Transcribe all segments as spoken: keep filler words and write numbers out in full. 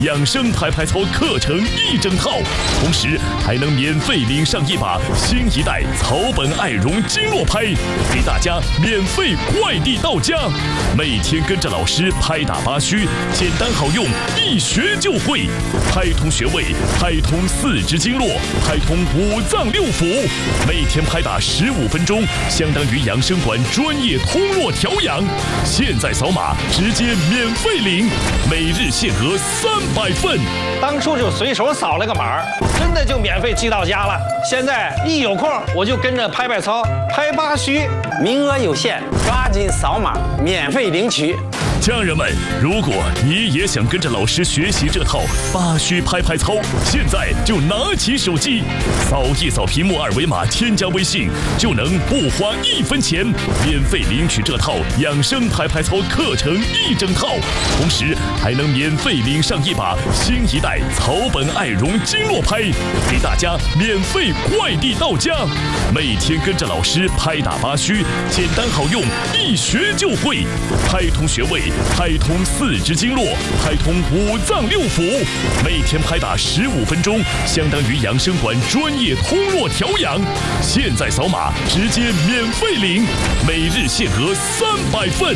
养生拍拍操课程一整套，同时还能免费领上一把新一代草本爱绒经络拍，给大家免费快递到家。每天跟着老师拍打八虚，简单好用，一学就会。拍通穴位，拍通四肢经络，拍通五脏六腑。每天拍打十五分钟，相当于养生馆专业通络调养。现在扫码直接免费领，每日限额三百份。 当初就随手扫了个码，真的就免费寄到家了。现在一有空我就跟着拍拍操，拍八虚， 名额有限，抓紧扫码免费领取。 家人们，如果你也想跟着老师学习这套八虚拍拍操，现在就拿起手机，扫一扫屏幕二维码，添加微信，就能不花一分钱，免费领取这套养生拍拍操课程一整套，同时还能免费领上一把新一代草本爱绒经络拍，给大家免费快递到家。每天跟着老师拍打八虚，简单好用，一学就会。拍通穴位，拍通四肢经络，拍通五脏六腑。每天拍打十五分钟，相当于养生馆专业通络调养。现在扫码直接免费领，每日限额三百份。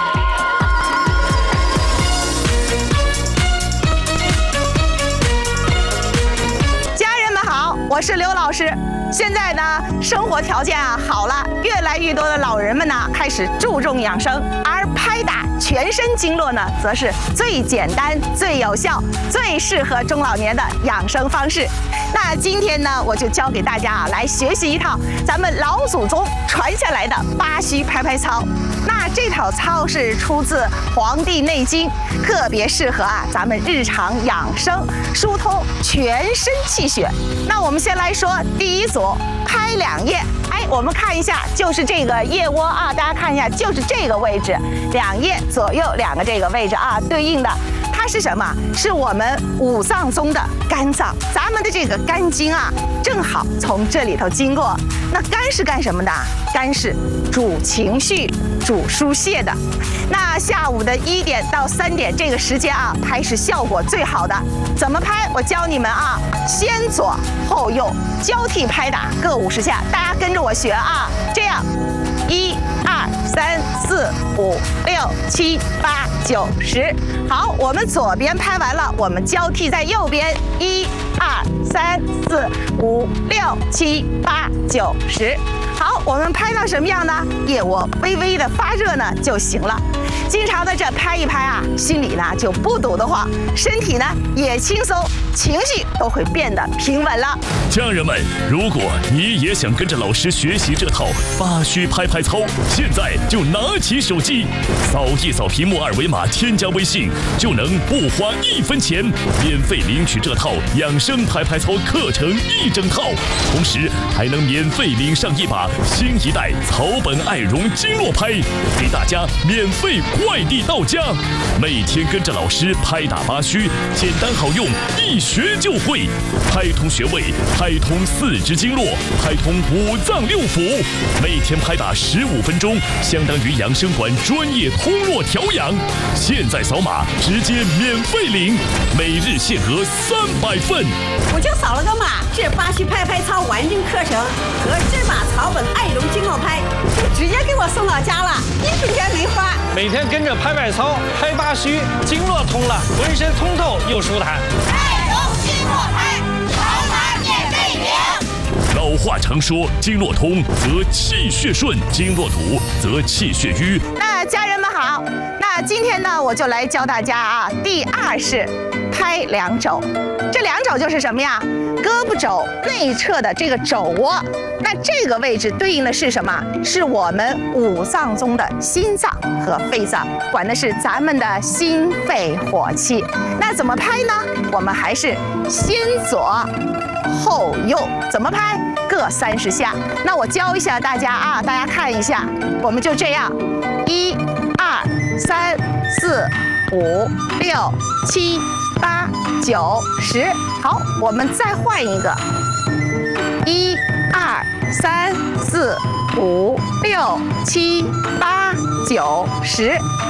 家人们好，我是刘老师。现在呢，生活条件啊好了，越来越多的老人们呢开始注重养生，而拍打全身经络呢，则是最简单、最有效、最适合中老年的养生方式。那今天呢，我就教给大家啊，来学习一套咱们老祖宗传下来的八虚拍拍操。那这套操是出自《黄帝内经》，特别适合啊咱们日常养生，疏通全身气血。那我们先来说第一组，拍两腋。哎，我们看一下，就是这个腋窝啊，大家看一下，就是这个位置，两腋左右两个这个位置啊，对应的。它是什么？是我们五脏中的肝脏，咱们的这个肝经啊，正好从这里头经过。那肝是干什么的？肝是主情绪、主疏泄的。那下午的一点到三点这个时间啊，拍是效果最好的。怎么拍？我教你们啊，先左后右交替拍打，各五十下，大家跟着我学啊，这样，一。二三四五六七八九十，好，我们左边拍完了，我们交替在右边，一二三四五六七八九十。好，我们拍到什么样呢？腋窝微微的发热呢就行了。经常的这拍一拍啊，心里呢就不堵得慌，身体呢也轻松，情绪都会变得平稳了。 家人们，如果你也想跟着老师学习这套八虚拍拍操，现在就拿起手机，扫一扫屏幕二维码，添加微信，就能不花一分钱，免费领取这套养生拍拍操课程一整套，同时还能免费领上一把新一代草本爱绒经络拍，给大家免费快递到家。每天跟着老师拍打八虚，简单好用，一学就会。拍通穴位，拍通四肢经络，拍通五脏六腑。每天拍打十五分钟，相当于养生馆专业通络调养。现在扫码直接免费领，每日限额三百份。 我就扫了个码，这八虚拍拍操完整课程和这把草本爱绒经络拍，就直接给我送到家了，一分钱没花。 每天跟着拍拍操，拍八虚，经络通了，浑身通透又舒坦。 爱绒经络拍，扫码免费领。 老话常说，经络通则气血顺，经络堵则气血瘀。 那家人们好，那今天呢，我就来教大家啊，第二式拍两肘。这两肘就是什么呀？胳膊肘内侧的这个肘窝，那这个位置对应的是什么？是我们五脏中的心脏和肺脏，管的是咱们的心肺火气。那怎么拍呢？我们还是先左后右，怎么拍？各三十下。那我教一下大家啊，大家看一下，我们就这样，一、二、三、四、五、六、七、八、九、十。好，我们再换一个，一、二、三、四、五、六、七、八、九、十。哎，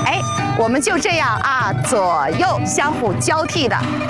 我们就这样啊，左右相互交替的